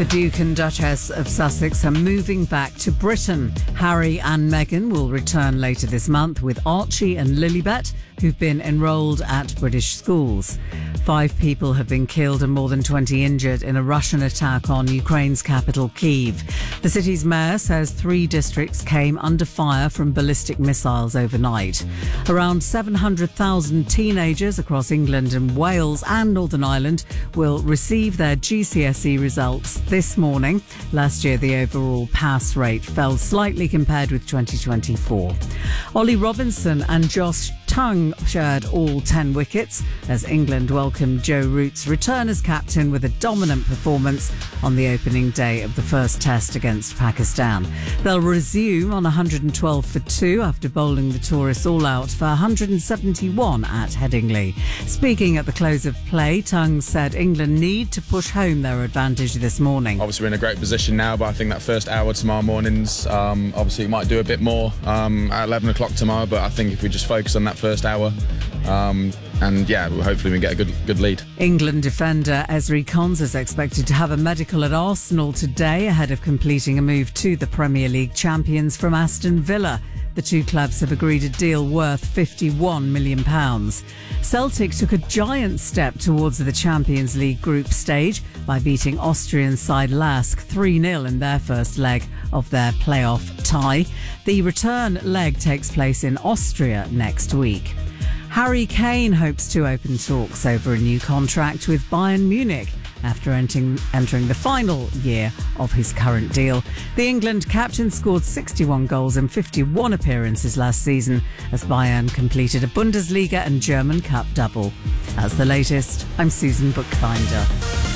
The Duke and Duchess of Sussex are moving back to Britain. Harry and Meghan will return later this month with Archie and Lilibet, who've been enrolled at British schools. 5 people have been killed and more than 20 injured in a Russian attack on Ukraine's capital, Kyiv. The city's mayor says 3 districts came under fire from ballistic missiles overnight. Around 700,000 teenagers across England and Wales and Northern Ireland will receive their GCSE results this morning. Last year, the overall pass rate fell slightly compared with 2024. Ollie Robinson and Josh Tongue shared all 10 wickets as England welcomed Joe Root's return as captain with a dominant performance on the opening day of the first test against Pakistan. They'll resume on 112 for 2 after bowling the tourists all out for 171 at Headingley. Speaking at the close of play, Tongue said England need to push home their advantage this morning. Obviously we're in a great position now, but I think that first hour tomorrow morning's obviously might do a bit more at 11 o'clock tomorrow, but I think if we just focus on that first hour and hopefully we get a good lead. England defender Ezri Konsa is expected to have a medical at Arsenal today ahead of completing a move to the Premier League champions from Aston Villa. The 2 clubs have agreed a deal worth £51 million. Celtic took a giant step towards the Champions League group stage by beating Austrian side Lask 3-0 in their first leg of their playoff tie. The return leg takes place in Austria next week. Harry Kane hopes to open talks over a new contract with Bayern Munich after entering the final year of his current deal. The England captain scored 61 goals in 51 appearances last season as Bayern completed a Bundesliga and German Cup double. That's the latest. I'm Susan Bookbinder.